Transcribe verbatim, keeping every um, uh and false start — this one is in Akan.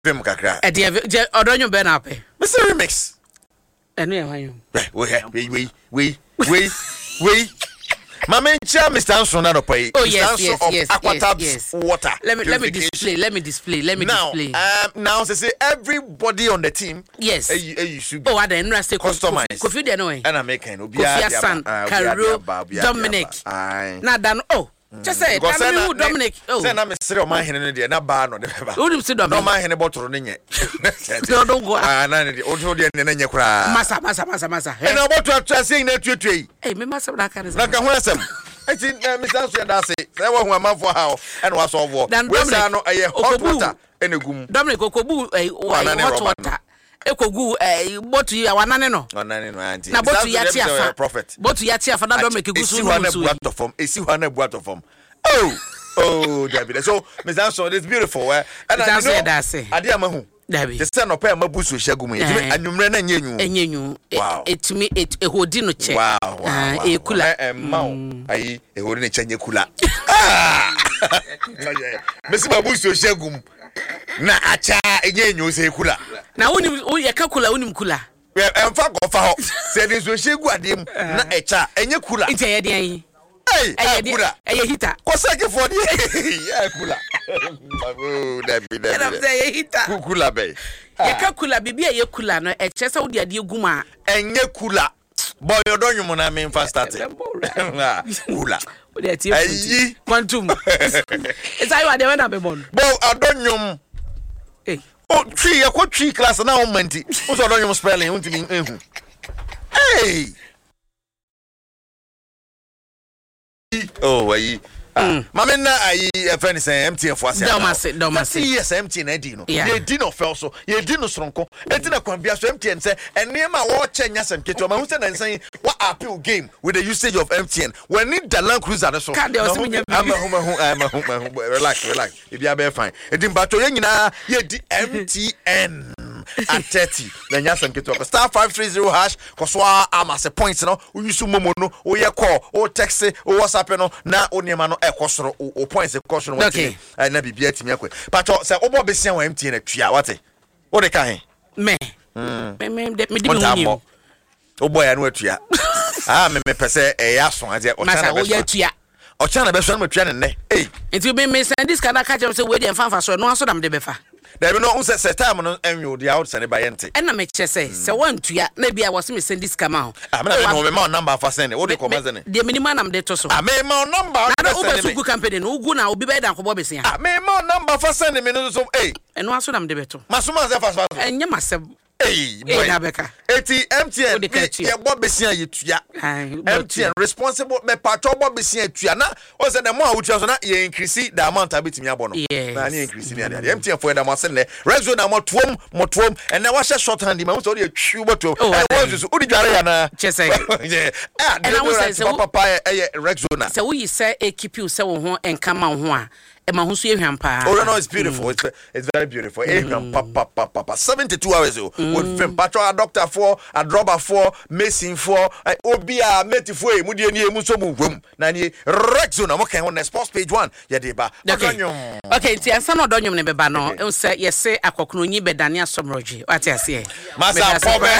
Vim kakra. E de odonyo be na pe. Mister Remix. Enu e hwan yo. We we we we we Mama Chia Mister Anson na no pay. Oh yes, yes, yes, Aquatabs yes, yes. water. Let me let me display. Let me display. Let me now, display. Um, now they say everybody on the team. Yes. Uh, you, uh, you should oh, I didn't say customize. Kofi de no way. And I make an Kofi San, Carol, Dominic. Now dan oh. Just say Dominic. Dominic. Oh. Say na me sere o man hene de na ba no de ba. Who do say Dominic? No man hene botoro ne nye. No don't go. Ah na ne de o do de ne nye kura. Masa masa masa masa. E na botoro atwa say na tuetue. Eh me masa na ka. Na ka ho asem. Eti Mister Anson da say say wo hu amafo ha and was over. We say no aye hot water enegum. Dominic Okobu eh hot water. Ekogu eh botu ya wanane no. Wanane no auntie. Na botu ya tia fa. Prophet. Botu ya tia fa na Dominic gusu no so. Esi form. Esi wana buato form. Oh. Oh, David. So, Mister Anson, it's beautiful. Eh? And I know that's it. Adi amahu. David. The son of pay mabusu shagumu. Anumre na nyenyu. Enyenyu. Wow. It me it e hodi no che. Wow. Wow. E kula. Eh mau. Ayi e hodi no che nye kula. Ah. Mesi mabusu shagumu. Na acha enyenyu se kula. Na woni wo ye ka kula woni kula. Emfa go fa ho. Se ni so shegu adem na echa enye kula. Ite ye den yi. Hey, eh kula. Eh hita. Kosake for the. Yeah, kula. Oh, David. And I'm saying hita. Kula be. Ye ka kula bibi ye kula no e chese wo de ade guma. Enye kula. Boy odonyu mo na me fast start. Kula. O de tie. Ayi. Quantum. It's how you dey when am born. Bo odonyu. Eh. O twi ye ko twi class na o manti. O so odonyu spelling untimi ehu. Hey. Oh, ayi. Ah, mama na ayi e friend say M T N for asia. Domase, domase. Yes, M T N e di no. Ye di no fel so, ye di no sronko. Enti na kwan bia so M T N say enema wo chenya sem keto. Ma hu say na say what appeal game with the usage of M T N. When need the Land Cruiser so. Ka de o se nya. Ama hu ma hu, ama hu ma hu. Relax, relax. E bia be fine. Enti mbato ye nyina ye di M T N. At thirty then yasem keto star five three zero hash koswa amase points no wo yusu momo no wo ye call wo text wo WhatsApp no na onema no ekosoro wo points ekosoro wo timi na bibia timi akwe pato se obo besia wa M T N atua wate wo de ka he me me me me di mo obo ya no atua ah me me pese e yaso ade o chana be atua o chana be so na atua ne ne eh enti me me send this kana catch say we dey fanfa so no aso dam de befa. There no unse set time no enwo the outside by ente. E na me che say se wantua na bia wo se me send this kama ho. Ah me na me ma number for send. Wo de come send. De minimum nam de to so. Ah me ma number. Na do be suku campaign no ugu na obi be dan ko bo be sia. Ah me ma number for send me no so eh. E no aso nam de beto. Masuma se fast fast. Enye masem. Hey, boy. Eti M T N ye bo besia ye tua. M T N responsible me patro bo besia tua na o se na mo a wutua so na ye increase the amount abetimi abo no. Na ye increase me ade. M T N for da mo se ne. Rezo na mo twom mo twom and na wa she short hand ma so dey twi bo twom. E wo so udi dware ya na. Chese. Yeah. And I was say papa eh Rezo na. Se wo yi say e keep you say wo ho enkama ho a e ma ho so ehwan pa. Oh no, it's beautiful. It's it's very beautiful. Ehwan papa papa seventy-two hours o. With film patro a doctor for a robber for mason for obia meti for e mudie ni emu so mu hwam na ni Rexo na mo kan on sports page one ye de ba. Okay. Okay, ti ansa no donyum ne beba no e say ye say akokno nyi bedane asomroje. What you say? Masa